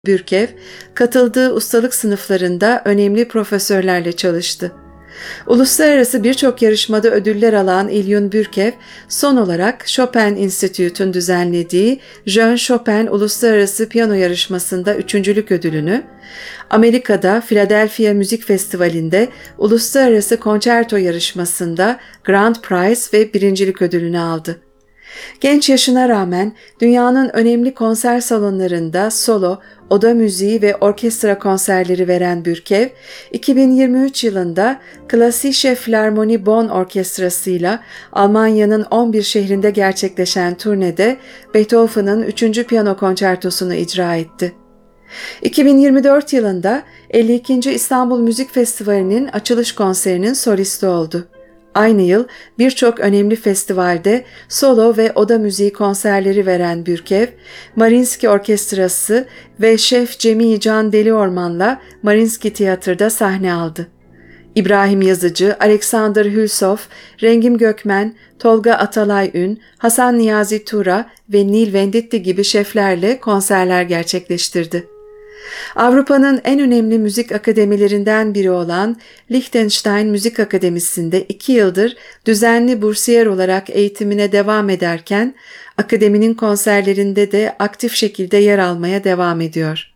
Bürkev, katıldığı ustalık sınıflarında önemli profesörlerle çalıştı. Uluslararası birçok yarışmada ödüller alan İlyun Bürkev, son olarak Chopin Institute'un düzenlediği Jean Chopin Uluslararası Piyano Yarışması'nda üçüncülük ödülünü, Amerika'da Philadelphia Müzik Festivali'nde Uluslararası Konçerto Yarışması'nda Grand Prize ve birincilik ödülünü aldı. Genç yaşına rağmen dünyanın önemli konser salonlarında solo, oda müziği ve orkestra konserleri veren Bürkev, 2023 yılında Klassische Philharmonie Bonn Orkestrası'yla Almanya'nın 11 şehrinde gerçekleşen turnede Beethoven'ın 3. Piyano Konçertosunu icra etti. 2024 yılında 52. İstanbul Müzik Festivali'nin açılış konserinin solisti oldu. Aynı yıl birçok önemli festivalde solo ve oda müziği konserleri veren Bürkev, Mariinsky Orkestrası ve şef Cemil Can Deliorman'la Mariinsky Tiyatro'da sahne aldı. İbrahim Yazıcı, Alexander Hülsov, Rengim Gökmen, Tolga Atalay-Ün, Hasan Niyazi Tura ve Nil Venditti gibi şeflerle konserler gerçekleştirdi. Avrupa'nın en önemli müzik akademilerinden biri olan Liechtenstein Müzik Akademisi'nde 2 yıldır düzenli bursiyer olarak eğitimine devam ederken, akademinin konserlerinde de aktif şekilde yer almaya devam ediyor.